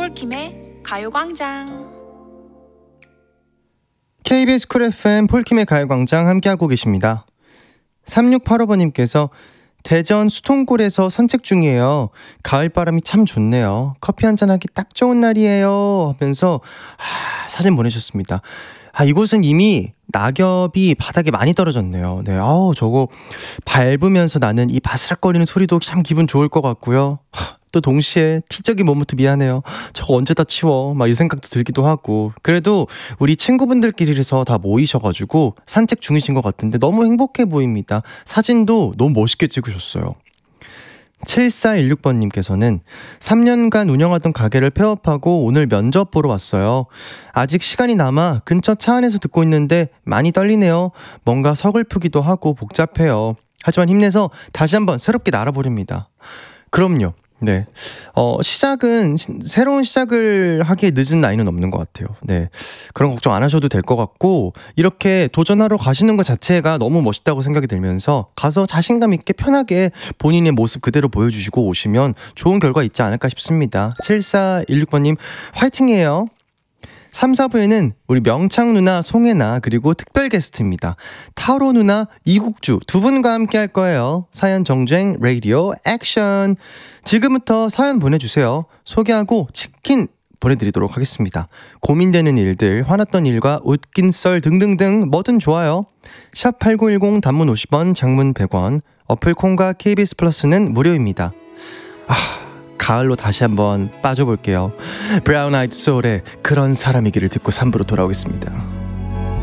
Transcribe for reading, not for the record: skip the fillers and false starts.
폴킴의 가요광장. KBS 쿨 FM 폴킴의 가요광장 함께하고 계십니다. 3685번님께서 대전 수통골에서 산책 중이에요. 가을바람이 참 좋네요. 커피 한잔하기 딱 좋은 날이에요 하면서 사진 보내주셨습니다. 이곳은 이미 낙엽이 바닥에 많이 떨어졌네요. 네, 저거 밟으면서 나는 이 바스락거리는 소리도 참 기분 좋을 것 같고요. 또 동시에 티적인 모먼트 미안해요. 저거 언제 다 치워? 막 이 생각도 들기도 하고. 그래도 우리 친구분들끼리서 다 모이셔가지고 산책 중이신 것 같은데 너무 행복해 보입니다. 사진도 너무 멋있게 찍으셨어요. 7416번님께서는 3년간 운영하던 가게를 폐업하고 오늘 면접 보러 왔어요. 아직 시간이 남아 근처 차 안에서 듣고 있는데 많이 떨리네요. 뭔가 서글프기도 하고 복잡해요. 하지만 힘내서 다시 한번 새롭게 날아보렵니다. 그럼요. 네. 새로운 시작을 하기에 늦은 나이는 없는 것 같아요. 네. 그런 걱정 안 하셔도 될 것 같고, 이렇게 도전하러 가시는 것 자체가 너무 멋있다고 생각이 들면서, 가서 자신감 있게 편하게 본인의 모습 그대로 보여주시고 오시면 좋은 결과 있지 않을까 싶습니다. 7416번님, 화이팅이에요. 3, 4부에는 우리 명창 누나, 송혜나, 그리고 특별 게스트입니다. 타로 누나, 이국주 두 분과 함께 할 거예요. 사연 정주행 라디오 액션. 지금부터 사연 보내주세요. 소개하고 치킨 보내드리도록 하겠습니다. 고민되는 일들, 화났던 일과 웃긴 썰 등등등 뭐든 좋아요. 샵8910 단문 50원, 장문 100원, 어플 콩과 KBS 플러스는 무료입니다. 가을로 다시 한번 빠져볼게요. 브라운 아이드 소울의 그런 사람이기를 듣고 3부로 돌아오겠습니다.